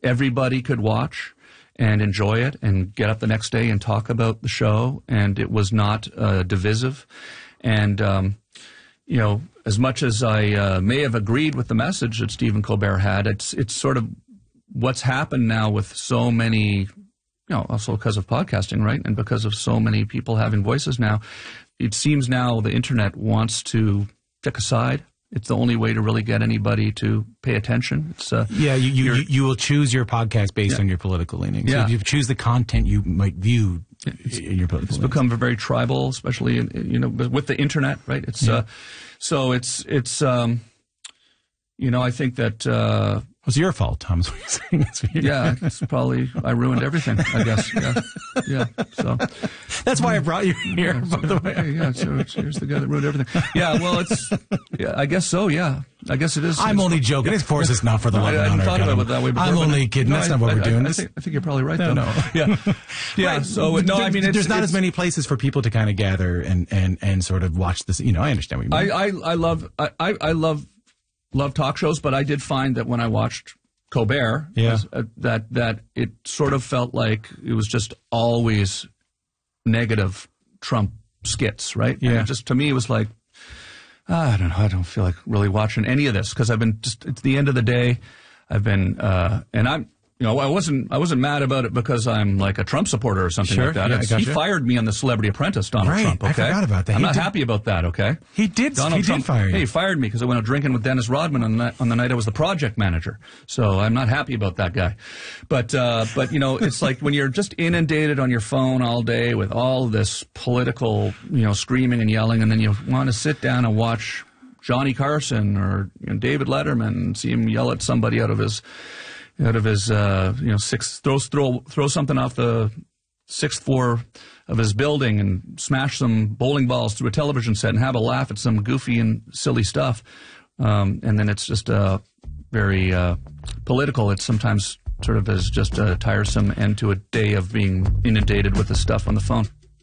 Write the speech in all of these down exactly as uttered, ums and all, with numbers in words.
everybody could watch and enjoy it and get up the next day and talk about the show, and it was not uh, divisive. And, um, you know, as much as I uh, may have agreed with the message that Stephen Colbert had, it's it's sort of what's happened now with so many, you know, also because of podcasting, right, and because of so many people having voices now, it seems now the internet wants to pick a side. It's the only way to really get anybody to pay attention. It's, uh, yeah, you you, you will choose your podcast based yeah. on your political leanings. Yeah. So you choose the content you might view it's, in your political It's leanings. become very tribal, especially in, you know, with the internet, right? It's yeah. uh, so it's it's um, you know, I think that uh, it was your fault, Tom. Is what you're saying? It's yeah, it's probably I ruined everything. I guess. Yeah, yeah. So that's why I brought you here. Yeah, by so, the way, okay, yeah. So here's the guy that ruined everything. Yeah. Well, it's. Yeah, I guess so. Yeah, I guess it is. I'm it's, only joking. Of course, it's not for the no, love I, and I honor. thought about it that way before, I'm only kidding. No, That's I, not what I, we're doing. I, I, think, I think you're probably right. No, though. no. Yeah. Yeah. Right. So no, I mean, it's, there's not it's, as many places for people to kind of gather and and and sort of watch this. You know, I understand what you mean. I I, I love I I love love talk shows, but I did find that when I watched Colbert, yeah. was, uh, that that it sort of felt like it was just always negative Trump skits, right? Yeah. And it just to me, it was like, ah, I don't know, I don't feel like really watching any of this because I've been just at the end of the day, I've been, uh, and I'm. You know, I wasn't I wasn't mad about it because I'm like a Trump supporter or something sure, like that. Yeah, he you. fired me on the Celebrity Apprentice, Donald right, Trump. Okay, I forgot about that. I'm he not did, happy about that. Okay, he did. Donald he Trump, did fire you. Hey, he fired me because I went out drinking with Dennis Rodman on the, on the night I was the project manager. So I'm not happy about that guy. But uh, but you know, it's like when you're just inundated on your phone all day with all this political, you know, screaming and yelling, and then you want to sit down and watch Johnny Carson or you know, David Letterman and see him yell at somebody out of his. Out of his, uh, you know, six throws throw throw something off the sixth floor of his building and smash some bowling balls through a television set and have a laugh at some goofy and silly stuff, um, and then it's just uh, very uh, political. It's sometimes sort of as just a tiresome end to a day of being inundated with the stuff on the phone.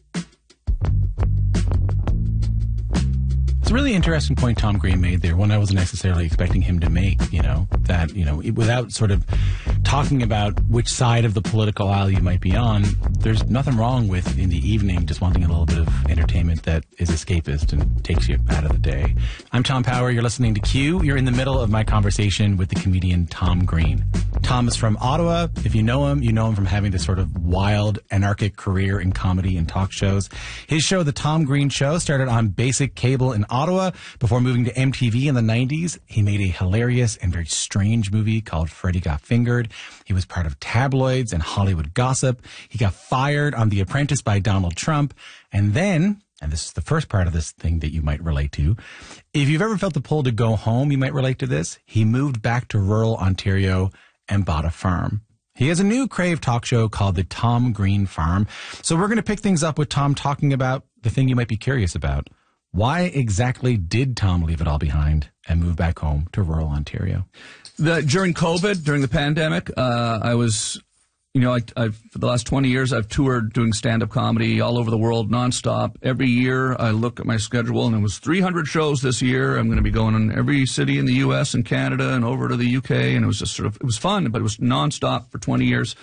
It's a really interesting point Tom Green made there, one I wasn't necessarily expecting him to make, you know, that, you know, without sort of talking about which side of the political aisle you might be on, there's nothing wrong with, in the evening, just wanting a little bit of entertainment that is escapist and takes you out of the day. I'm Tom Power. You're listening to Q. You're in the middle of my conversation with the comedian Tom Green. Tom is from Ottawa. If you know him, you know him from having this sort of wild, anarchic career in comedy and talk shows. His show, The Tom Green Show, started on basic cable in Ottawa before moving to M T V in the nineties. He made a hilarious and very strange movie called Freddy Got Fingered. He was part of tabloids and Hollywood gossip. He got fired on The Apprentice by Donald Trump. And then, and this is the first part of this thing that you might relate to, if you've ever felt the pull to go home, you might relate to this. He moved back to rural Ontario and bought a farm. He has a new Crave talk show called The Tom Green Farm. So we're going to pick things up with Tom talking about the thing you might be curious about. Why exactly did Tom leave it all behind and move back home to rural Ontario? The, during COVID, during the pandemic, uh, I was, you know, I, I've, for the last twenty years, I've toured doing stand-up comedy all over the world, nonstop. Every year, I look at my schedule, and it was three hundred shows this year. I'm going to be going in every city in the U S and Canada and over to the U K, and it was just sort of, it was fun, but it was nonstop for twenty years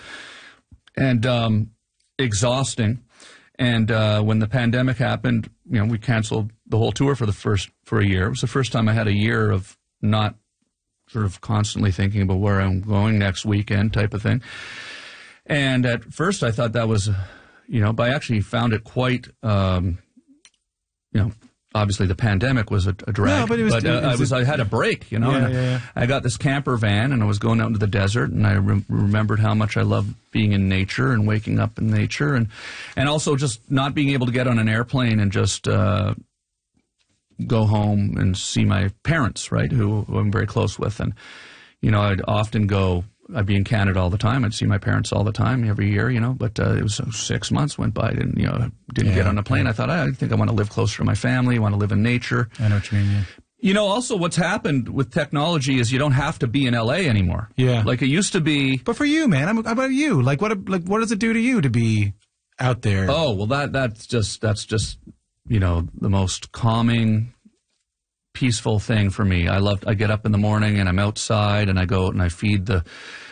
and um, exhausting. And uh, when the pandemic happened, you know, we canceled the whole tour for the first for a year. It was the first time I had a year of not sort of constantly thinking about where I'm going next weekend type of thing. And at first I thought that was, you know, but I actually found it quite, um, you know, obviously the pandemic was a, a drag, no, but, it was, but uh, it was I was a, I had a break, you know. Yeah, and yeah, yeah. I got this camper van and I was going out into the desert, and I re- remembered how much I love being in nature and waking up in nature, and and also just not being able to get on an airplane and just uh, go home and see my parents, right, who, who I'm very close with, and you know, I'd often go. I'd be in Canada all the time. I'd see my parents all the time, every year, you know. But uh, it was uh, six months went by. I didn't, you know, didn't yeah, get on a plane. yeah. I thought, I think I want to live closer to my family. I want to live in nature. I know what you mean, yeah. You know, also what's happened with technology is you don't have to be in L A anymore. Yeah. Like it used to be. But for you, man, I'm, how about you? Like, what, like, what does it do to you to be out there? Oh, well, that that's just, that's just, you know, the most calming, peaceful thing for me. I love, I get up in the morning and I'm outside and I go out and I feed the